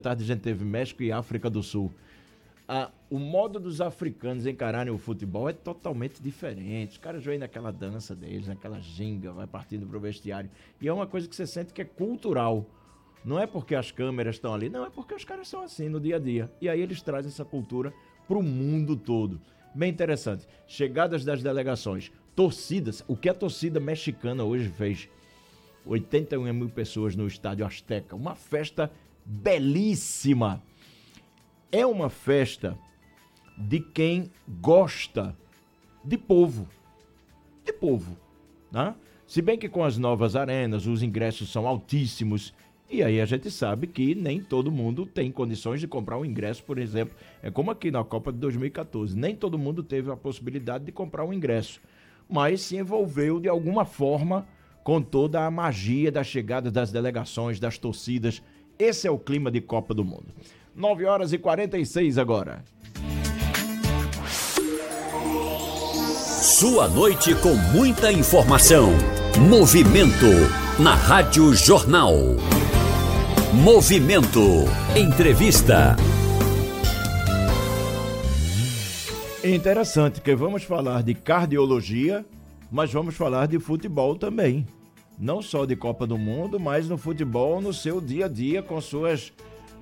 tarde a gente teve México e África do Sul. O modo dos africanos encararem o futebol é totalmente diferente. Os caras vêm naquela dança deles, naquela ginga, vai partindo pro vestiário. E é uma coisa que você sente que é cultural. Não é porque as câmeras estão ali, não, é porque os caras são assim no dia a dia. E aí eles trazem essa cultura pro mundo todo. Bem interessante. Chegadas das delegações, torcidas, o que a torcida mexicana hoje fez? 81 mil pessoas no Estádio Azteca, uma festa belíssima. É uma festa de quem gosta de povo. De povo, né? Se bem que com as novas arenas, os ingressos são altíssimos. E aí a gente sabe que nem todo mundo tem condições de comprar um ingresso, por exemplo. É como aqui na Copa de 2014. Nem todo mundo teve a possibilidade de comprar um ingresso. Mas se envolveu de alguma forma com toda a magia da chegada das delegações, das torcidas. Esse é o clima de Copa do Mundo. 9h46 agora. Sua noite com muita informação. Movimento na Rádio Jornal. Movimento. Entrevista. Interessante que vamos falar de cardiologia, mas vamos falar de futebol também. Não só de Copa do Mundo, mas no futebol no seu dia a dia com suas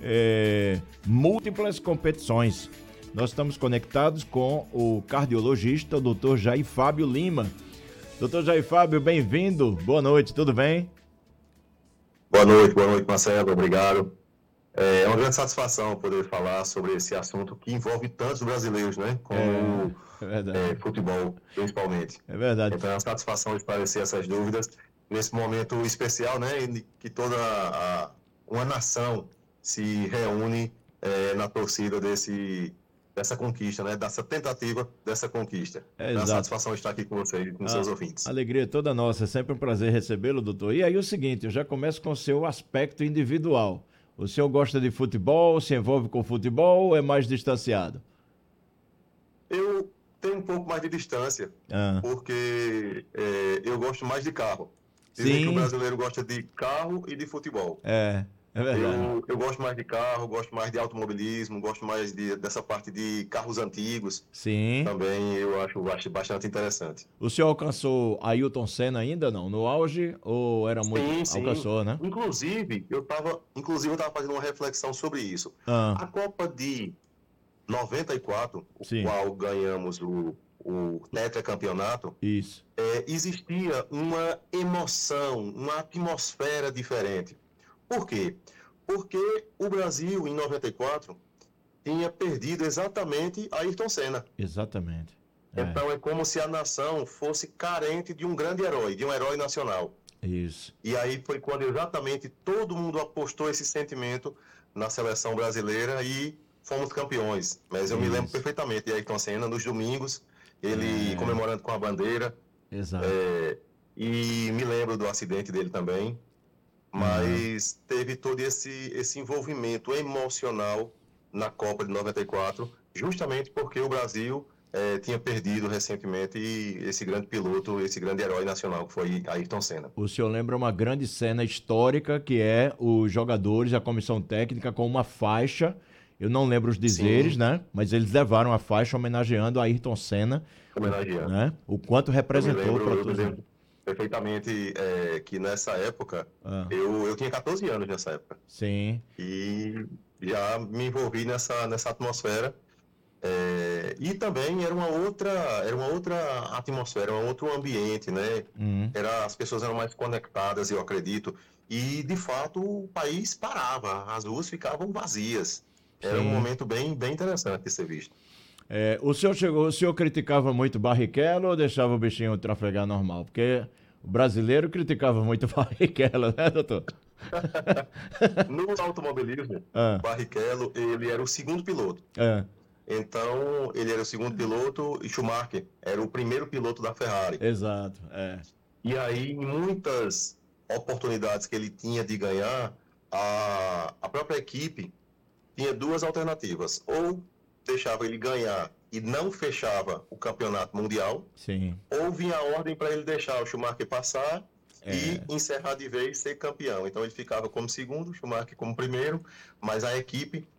múltiplas competições. Nós estamos conectados com o cardiologista, o Dr. Jair Fábio Lima. Dr. Jair Fábio, bem-vindo. Boa noite, tudo bem? Boa noite, Marcelo. Obrigado. É uma grande satisfação poder falar sobre esse assunto que envolve tantos brasileiros, né? Como futebol, principalmente. É verdade. Então é uma satisfação esclarecer essas dúvidas nesse momento especial, né? Em que toda uma nação se reúne na torcida dessa conquista, né? Dessa tentativa dessa conquista. É uma satisfação estar aqui com vocês e com seus ouvintes. Alegria toda nossa, é sempre um prazer recebê-lo, doutor. E aí o seguinte, eu já começo com o seu aspecto individual. O senhor gosta de futebol, se envolve com futebol ou é mais distanciado? Eu tenho um pouco mais de distância, porque eu gosto mais de carro. Dizem que o brasileiro gosta de carro e de futebol. É verdade. Eu gosto mais de carro, gosto mais de automobilismo, gosto mais dessa parte de carros antigos. Sim. Também eu acho bastante interessante. O senhor alcançou Ayrton Senna ainda não? No auge ou era muito? Sim. Alcançou, né? Inclusive, eu tava fazendo uma reflexão sobre isso. A Copa de 94, o qual ganhamos o tetracampeonato, isso. Existia uma emoção, uma atmosfera diferente. Por quê? Porque o Brasil, em 94, tinha perdido exatamente Ayrton Senna. Exatamente. Então é como se a nação fosse carente de um grande herói, de um herói nacional. Isso. E aí foi quando exatamente todo mundo apostou esse sentimento na seleção brasileira e fomos campeões. Mas eu me lembro perfeitamente de Ayrton Senna nos domingos, ele comemorando com a bandeira. Exato. E me lembro do acidente dele também. Mas teve todo esse envolvimento emocional na Copa de 94, justamente porque o Brasil tinha perdido recentemente esse grande piloto, esse grande herói nacional que foi Ayrton Senna. O senhor lembra uma grande cena histórica que é os jogadores, a comissão técnica com uma faixa, eu não lembro os dizeres, né? Mas eles levaram a faixa homenageando a Ayrton Senna. Homenageando. Né? O quanto representou para todos. Perfeitamente que nessa época, eu tinha 14 anos nessa época. Sim. E já me envolvi nessa atmosfera. E também era uma outra atmosfera, um outro ambiente, né? As pessoas eram mais conectadas, eu acredito. E, de fato, o país parava, as ruas ficavam vazias. Era um momento bem interessante de ser visto. O senhor criticava muito Barrichello ou deixava o bichinho trafegar normal? Porque o brasileiro criticava muito Barrichello, né, doutor? No automobilismo, Barrichello, ele era o segundo piloto. Então, ele era o segundo piloto e Schumacher era o primeiro piloto da Ferrari. Exato, E aí, em muitas oportunidades que ele tinha de ganhar, a própria equipe tinha duas alternativas. Ou deixava ele ganhar e não fechava o campeonato mundial, ou vinha a ordem para ele deixar o Schumacher passar e encerrar de vez, ser campeão. Então ele ficava como segundo, Schumacher como primeiro, mas a equipe